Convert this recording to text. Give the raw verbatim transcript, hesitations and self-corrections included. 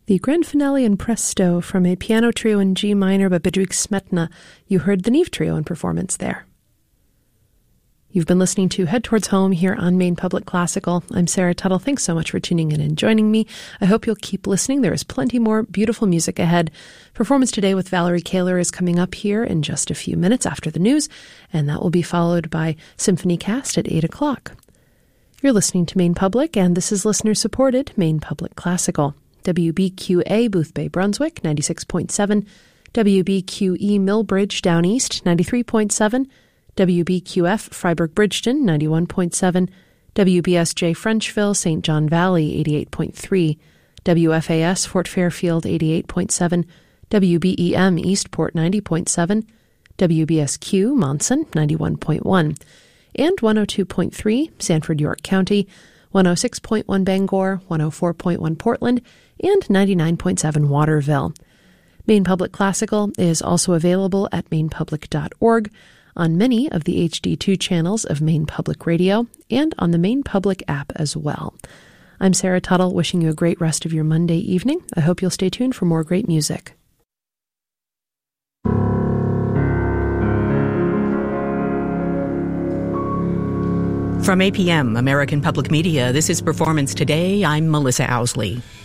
The grand finale in Presto from a piano trio in G minor by Bedřich Smetana. You heard the Neve Trio in performance there. You've been listening to Head Towards Home here on Maine Public Classical. I'm Sarah Tuttle. Thanks so much for tuning in and joining me. I hope you'll keep listening. There is plenty more beautiful music ahead. Performance today with Valerie Kaler is coming up here in just a few minutes after the news, and that will be followed by Symphony Cast at eight o'clock. You're listening to Maine Public, and this is listener-supported Maine Public Classical. W B Q A Boothbay, Brunswick, ninety-six point seven. W B Q E Millbridge, Down East, ninety-three point seven. W B Q F Freiburg-Bridgeton, ninety-one point seven. W B S J Frenchville, Saint John Valley, eighty-eight point three. W F A S Fort Fairfield, eighty-eight point seven. W B E M Eastport, ninety point seven. W B S Q Monson, ninety-one point one. And one oh two point three Sanford, York County, one oh six point one Bangor, one oh four point one Portland, and ninety-nine point seven Waterville. Maine Public Classical is also available at maine public dot org, on many of the H D two channels of Maine Public Radio, and on the Maine Public app as well. I'm Sarah Tuttle, wishing you a great rest of your Monday evening. I hope you'll stay tuned for more great music. From A P M, American Public Media, this is Performance Today. I'm Melissa Owsley.